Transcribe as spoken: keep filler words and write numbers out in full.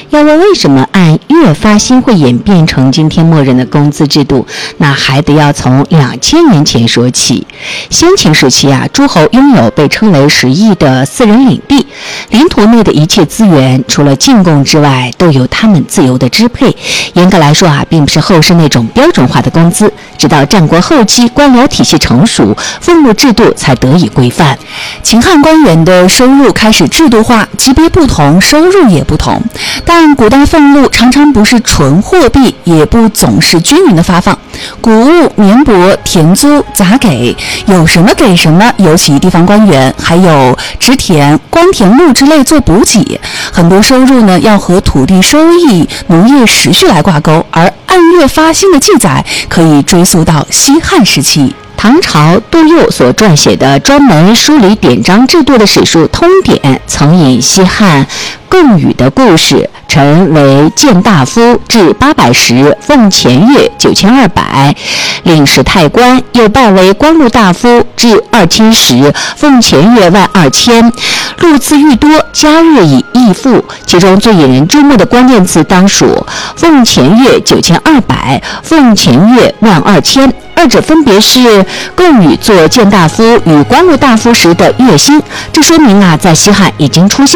要问为什么按月发薪会演变成今天默认的工资制度，那还得要从两千年前说起。先秦时期啊，诸侯拥有被称为十邑的私人领地，领土内的一切资源除了进贡之外，都由他们自由的支配。严格来说啊，并不是后世那种标准化的工资。直到战国后期，官僚体系成熟，俸禄制度才得以规范。 秦汉官员的收入开始制度化，级别不同，收入也不同。但古代俸禄常常不是纯货币，也不总是均匀的发放。谷物、棉帛、田租、杂给，有什么给什么。尤其地方官员还有植田、光田禄之类做补给，很多收入呢要和土地收益、农业时序来挂钩，而按月发薪的记载可以追溯到西汉时期。 唐朝杜佑所撰写的专门梳理典章制度的史书《通典》曾引西汉贡禹的故事，臣为谏大夫，至八百石，俸前月九千二百，领史太官，又拜为官禄大夫，至二千石，俸前月万二千。禄赐愈多，加日以益赋。其中最引人注目的关键词当属俸前月九千二百，俸前月万二千。二者分别是贡禹做谏大夫与官禄大夫时的月薪，这说明啊，在西汉已经出现